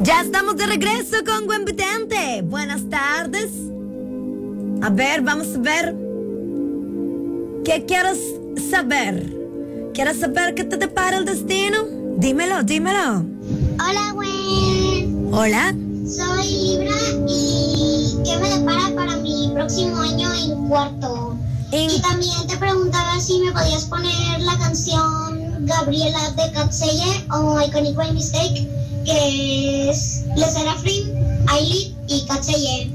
Ya estamos de regreso con Buen Vidente. Buenas tardes. A ver, vamos a ver. ¿Qué quieres saber? ¿Quieres saber qué te depara el destino? Dímelo, dímelo. Hola, Gwen. Hola. Soy Libra y ¿qué me depara para mi próximo año en cuarto? Y también te preguntaba si me podías poner la canción Gabriela de Katseye o Iconic by Mistake, que es Le Serafim, Ailit y Katseye.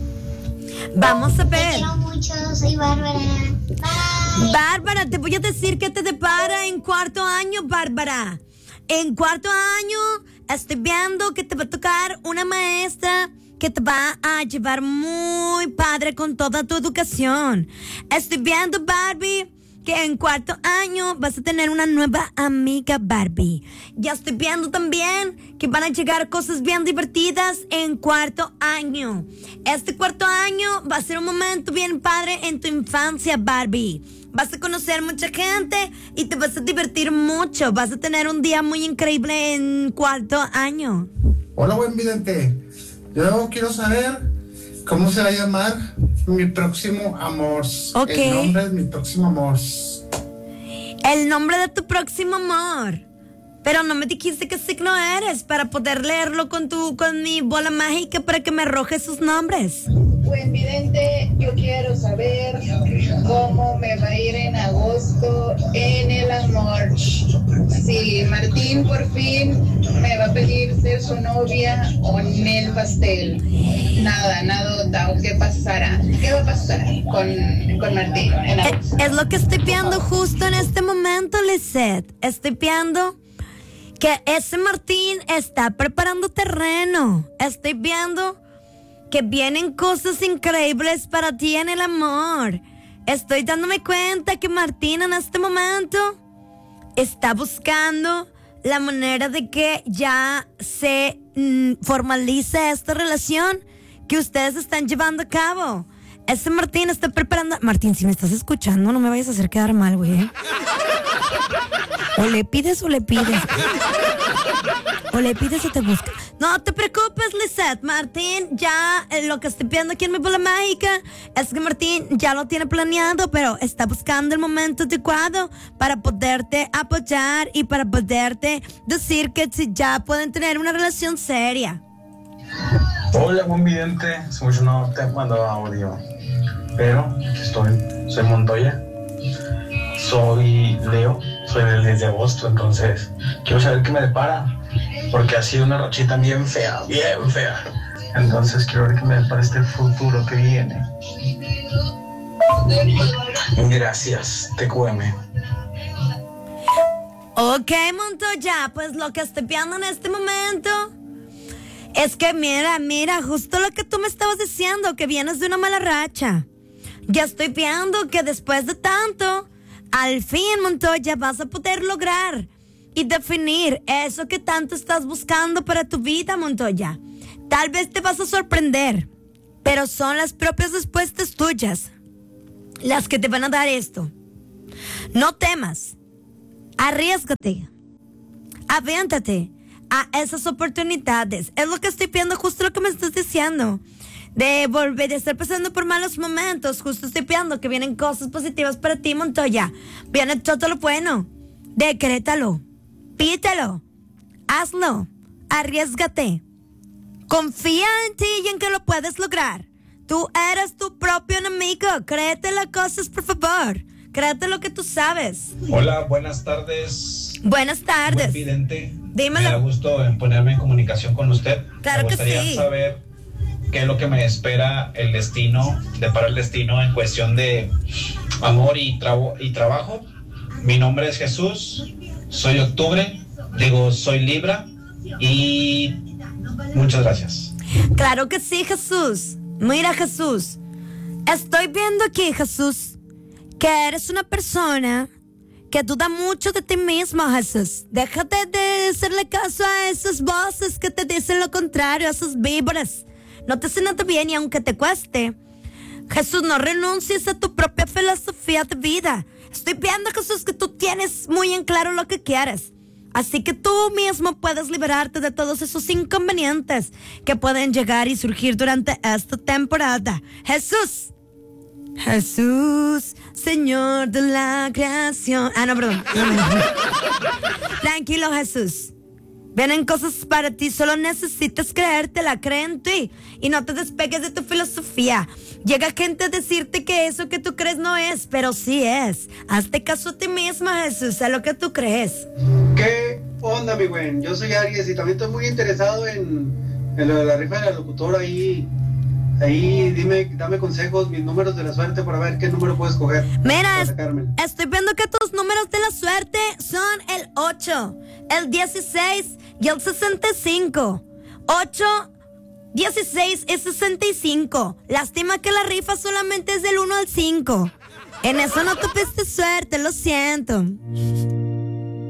Vamos a ver. Te quiero mucho, soy Bárbara. Bye. Bárbara, te voy a decir qué te depara en cuarto año, Bárbara. En cuarto año estoy viendo que te va a tocar una maestra que te va a llevar muy padre con toda tu educación. Estoy viendo, Barbie, que en cuarto año vas a tener una nueva amiga, Barbie. Ya estoy viendo también que van a llegar cosas bien divertidas en cuarto año. Este cuarto año va a ser un momento bien padre en tu infancia, Barbie. Vas a conocer mucha gente y te vas a divertir mucho. Vas a tener un día muy increíble en cuarto año. Hola, Buen Vidente. Yo quiero saber cómo se va a llamar mi próximo amor. Okay. El nombre de mi próximo amor. El nombre de tu próximo amor. Pero no me dijiste qué signo eres para poder leerlo con mi bola mágica para que me arroje sus nombres. Buen Vidente, yo quiero saber cómo me va a ir en agosto en el amor. Si Martín por fin me va a pedir ser su novia o en el pastel. Nada, ¿qué pasará? ¿Qué va a pasar con Martín en agosto? Es lo que estoy viendo justo en este momento, Lisette. Estoy viendo que ese Martín está preparando terreno. Estoy viendo que vienen cosas increíbles para ti en el amor. Estoy dándome cuenta que Martín en este momento está buscando la manera de que ya se formalice esta relación que ustedes están llevando a cabo. Ese Martín está preparando... Martín, si me estás escuchando, no me vayas a hacer quedar mal, güey. O le pides o le pides. O le pides o te busca. No te preocupes, Lisette. Martín, ya lo que estoy viendo aquí en mi bola mágica es que Martín ya lo tiene planeado, pero está buscando el momento adecuado para poderte apoyar y para poderte decir que si ya pueden tener una relación seria. Hola, Buen Vidente. Hace mucho no te mando audio, pero aquí estoy. Soy Montoya. Soy Leo. Soy del 10 de agosto, entonces quiero saber qué me depara, porque ha sido una rachita bien fea. Entonces quiero ver qué me depara este futuro que viene. Gracias, TQM. Ok, Montoya, pues lo que estoy viendo en este momento es que mira, justo lo que tú me estabas diciendo, que vienes de una mala racha. Ya estoy viendo que después de tanto, al fin, Montoya, vas a poder lograr y definir eso que tanto estás buscando para tu vida, Montoya. Tal vez te vas a sorprender, pero son las propias respuestas tuyas las que te van a dar esto. No temas, arriésgate, aviéntate a esas oportunidades. Es lo que estoy viendo, justo lo que me estás diciendo. De volver, de estar pasando por malos momentos. Justo estoy viendo que vienen cosas positivas para ti, Montoya. Viene todo lo bueno. Decrétalo, pídelo, hazlo, arriésgate. Confía en ti y en que lo puedes lograr. Tú eres tu propio enemigo. Créete las cosas, por favor. Créete lo que tú sabes. Hola, buenas tardes. Buenas tardes. Buen Vidente. Dímelo. Me da gusto en ponerme en comunicación con usted. Claro que sí. Me gustaría saber qué es lo que me espera el destino, depara el destino en cuestión de amor y trabajo. Mi nombre es Jesús, soy soy Libra y muchas gracias. Claro que sí, Jesús. Mira, Jesús, estoy viendo aquí, Jesús, que eres una persona que duda mucho de ti mismo, Jesús. Déjate de hacerle caso a esas voces que te dicen lo contrario, a esas víboras. No te sientas bien y aunque te cueste, Jesús, no renuncies a tu propia filosofía de vida. Estoy viendo, Jesús, que tú tienes muy en claro lo que quieres. Así que tú mismo puedes liberarte de todos esos inconvenientes que pueden llegar y surgir durante esta temporada. Jesús, Señor de la creación. No, perdón. Tranquilo, Jesús. Vienen cosas para ti, solo necesitas creértela, cree en ti y no te despegues de tu filosofía. Llega gente a decirte que eso que tú crees no es, pero sí es. Hazte caso a ti misma, Jesús, a lo que tú crees. ¿Qué onda, mi güey? Yo soy Aries y también estoy muy interesado en lo de la rifa de la locutora. Ahí dame consejos, mis números de la suerte para ver qué número puedes escoger. Mira, estoy viendo que tus números de la suerte son el 8, el 16 y el 65. 8, 16 y 65. Lástima que la rifa solamente es del 1 al 5. En eso no tuviste suerte, lo siento.